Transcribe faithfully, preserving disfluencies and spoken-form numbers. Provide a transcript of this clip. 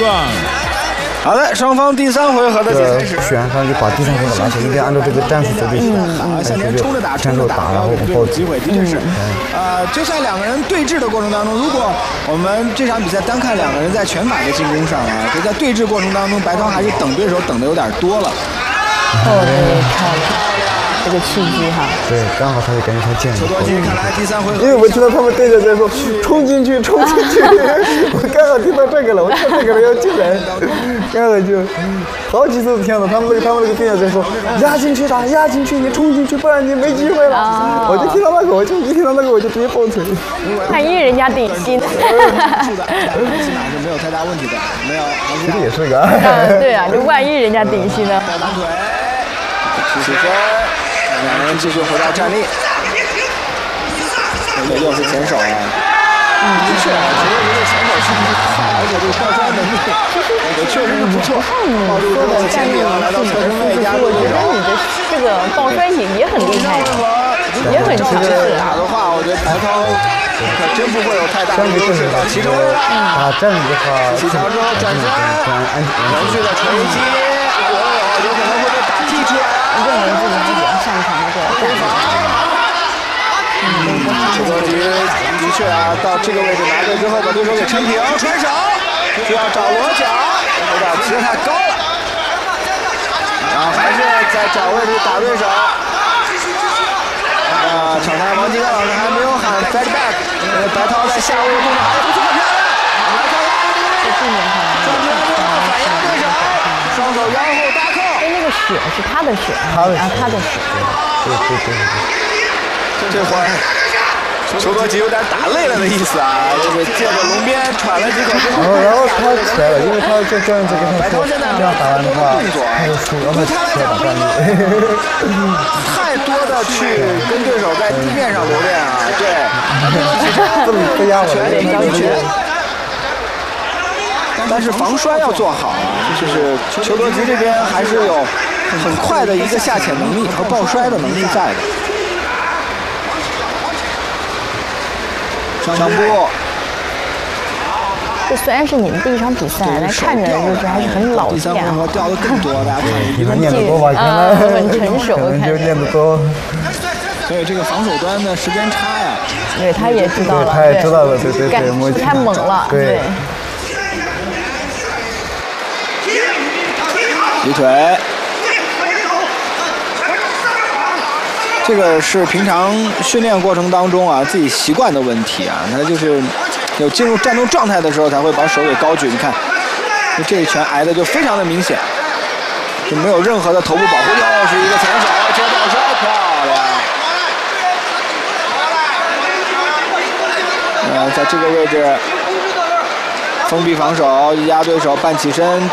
strong。 好的，双方第三回合的开始。 许安康就把第三回合拿下，一定按照这个战术走就行。 啊，向前冲着打，冲着打，然后这个机会的确是，呃，就在两个人对峙的过程当中，如果我们这场比赛单看两个人在拳法的进攻上啊，就在对峙过程当中，白涛还是等对手等的有点多了。 哦，对，漂亮。这个契机哈， 对，刚好他就感觉他见了。 球多机看来第三回合， 因为我听到他们对着在说冲进去，冲进去，我刚好听到这个了，我听到这个了要进来，刚好就好几次听到他们那个他们那个对着在说压进去打，压进去，你冲进去，不然你没机会了。啊、我就听到那个，我就一听到那个我就直接爆腿。 万一人家顶薪， 起码是没有太大问题的，没有。 其实也是个。 对啊，就万一人家顶薪呢？ 大腿，起身。两人继续回到站立，这又是前手啊！嗯，的确，球队的前手是不是快，而且这个爆摔能力也确实是不错。 你说的站立来到侧身位压住对手，我觉得你的这个爆摔也也很厉害，也很强势。 打的话，我觉得白涛可真不会有太大的优势的。其中啊，站立的话， 起脚之后转身，连续的锤击，有可能会被打踢出来。 认为自己比较擅长这个站立。 嗯，球多局的确啊，到这个位置拿对之后，把对手给撑平，传手，需要找裸脚，有点骑得太高了，然后还是在找位置打对手。啊，场上王金刚老师还没有喊 fight back， 因为白涛在下位的动作还不错，漂亮。来看看这个位置，转身之后反压对手，双手腰后搭扣。 哎，那个血是他的血， 他的啊，他的血。 对对对对。 这会儿球多吉有点打累了的意思啊，就是借着龙边喘了几口之后， 然后他起来了，因为他就这样子跟他说，这样打完的话，他就输，然后起来打站立。 太多的去跟对手在地面上磨练啊，对， 这么不压我， 全力一拳。但是防摔要做好啊，就是球多吉这边还是有很快的一个下潜能力和抱摔的能力在的。上步， 这虽然是你们第一场比赛，但看着就是还是很老练。第三回合掉的更多，大家看， 比他练得多吧？ 啊，很成熟， 可能就练得多。 所以这个防守端的时间差呀， 对，他也知道了， 他也知道了，对对对， 太猛了，对。 离腿。这个是平常训练过程当中啊，自己习惯的问题啊，他就是有进入战斗状态的时候才会把手给高举。你看，就这一拳挨的就非常的明显，就没有任何的头部保护。又是一个前手接抱摔，漂亮！呃，在这个位置封闭防守，压对手半起身。